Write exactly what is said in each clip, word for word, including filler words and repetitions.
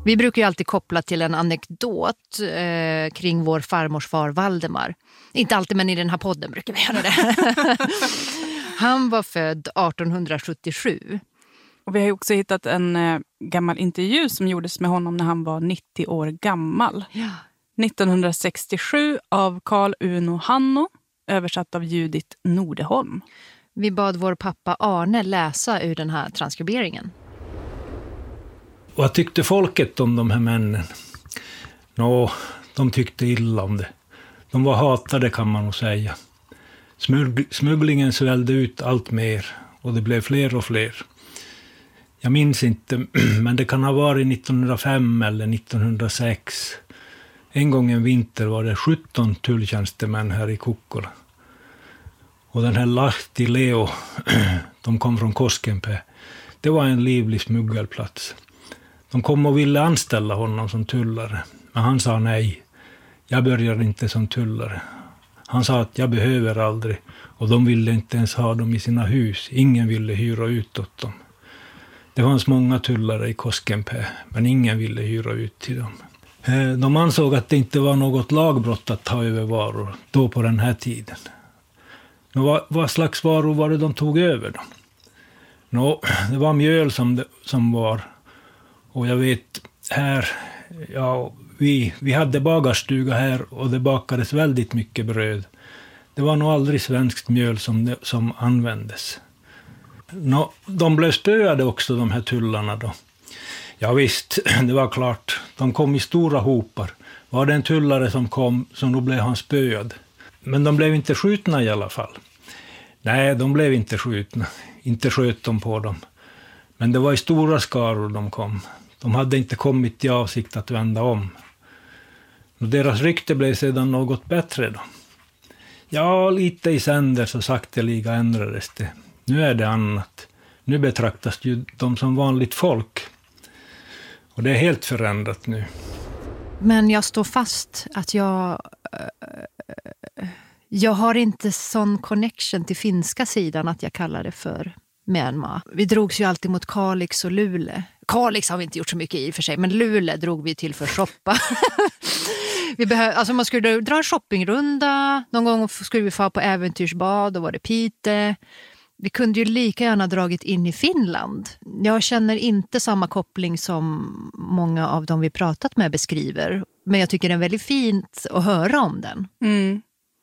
Vi brukar ju alltid koppla till en anekdot eh, kring vår farmors far Valdemar. Inte alltid, men i den här podden brukar vi göra det. Han var född arton sjuttiosju. Och vi har ju också hittat en eh, gammal intervju som gjordes med honom när han var nittio år gammal. Ja. nittonhundrasextiosju av Carl Uno Hanno, översatt av Judith Nordeholm. Vi bad vår pappa Arne läsa ur den här transkriberingen. Vad tyckte folket om de här männen? Nå, de tyckte illa om det. De var hatade, kan man nog säga. Smugg- smugglingen svällde ut allt mer och det blev fler och fler. Jag minns inte, men det kan ha varit nittonhundrafem eller nittonhundrasex. En gång en vinter var det sjutton tulltjänstemän här i Kokkola. Och den här Lahti Leo, de kom från Koskenpää. Det var en livlig smuggelplats. De kom och ville anställa honom som tullare. Men han sa nej. Jag börjar inte som tullare. Han sa att jag behöver aldrig. Och de ville inte ens ha dem i sina hus. Ingen ville hyra ut åt dem. Det fanns många tullare i Koskenpää. Men ingen ville hyra ut till dem. De ansåg att det inte var något lagbrott att ta över varor. Då på den här tiden. Nå, vad, vad slags varor var det de tog över då? Nå, det var mjöl som, det, som var. Och jag vet här, ja, vi, vi hade bagarstuga här och det bakades väldigt mycket bröd. Det var nog aldrig svenskt mjöl som, det, som användes. Nå, de blev spöade också, de här tullarna då. Ja visst, det var klart. De kom i stora hopar. Var det en tullare som kom så då blev han spöad. Men de blev inte skjutna i alla fall. Nej, de blev inte skjutna. Inte sköt de på dem. Men det var i stora skaror de kom. De hade inte kommit i avsikt att vända om. Och deras rykte blev sedan något bättre då. Ja, lite i sänder så sakteliga ändrades det. Nu är det annat. Nu betraktas ju de som vanligt folk. Och det är helt förändrat nu. Men jag står fast att jag... Jag har inte sån connection till finska sidan att jag kallar det för Myanmar. Vi drogs ju alltid mot Kalix och Luleå. Kalix har vi inte gjort så mycket i för sig, men Luleå drog vi till för att shoppa. vi behöv, alltså man skulle dra en shoppingrunda. Någon gång skulle vi få på äventyrsbad, då var det Pite. Vi kunde ju lika gärna dragit in i Finland. Jag känner inte samma koppling som många av dem vi pratat med beskriver. Men jag tycker det är väldigt fint att höra om den. Mm.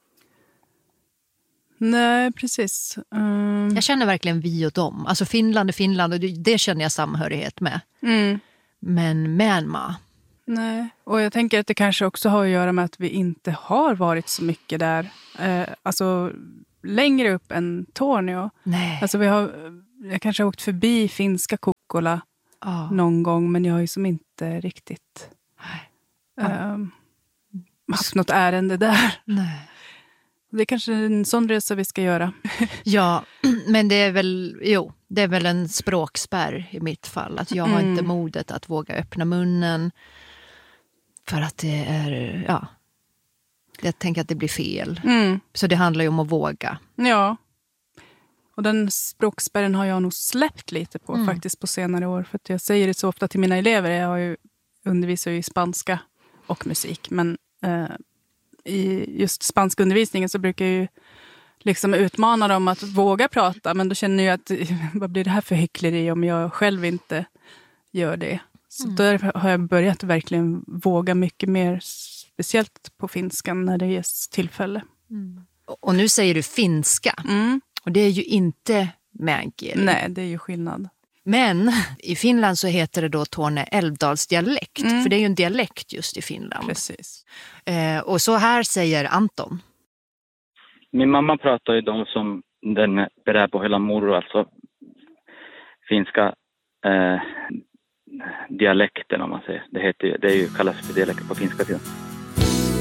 Nej, precis. Um... Jag känner verkligen vi och dem. Alltså Finland är Finland och det känner jag samhörighet med. Mm. Men Myanmar. Nej, och jag tänker att det kanske också har att göra med att vi inte har varit så mycket där. Eh, alltså längre upp än Tornio. Nej. Alltså vi har, jag kanske har åkt förbi finska Kokkola oh. någon gång, men jag har ju som inte riktigt oh. eh, haft något ärende där. Nej. Det är kanske en sån resa vi ska göra. Ja, men det är väl, jo, det är väl en språkspärr i mitt fall. Att jag har mm. inte modet att våga öppna munnen. För att det är, ja, jag tänker att det blir fel. Mm. Så det handlar ju om att våga. Ja, och den språkspärren har jag nog släppt lite på mm. faktiskt på senare år. För att jag säger det så ofta till mina elever. Jag har ju undervisar ju i spanska och musik, men... Eh, i just spanska undervisningen så brukar jag ju liksom utmana dem att våga prata, men då känner jag att vad blir det här för hyckleri om jag själv inte gör det. Så mm. därför har jag börjat verkligen våga mycket mer, speciellt på finskan när det ges tillfälle. Mm. Och nu säger du finska, mm. och det är ju inte meänkieli. Nej, det är ju skillnad. Men i Finland så heter det då Torne älvdalsdialekt. Mm. För det är ju en dialekt just i Finland. Precis. Eh, och så här säger Anton. Min mamma pratar ju de som den berär på hela moro, alltså finska eh, dialekten om man säger. Det heter ju, det är ju kallas för dialekt på finska sidan.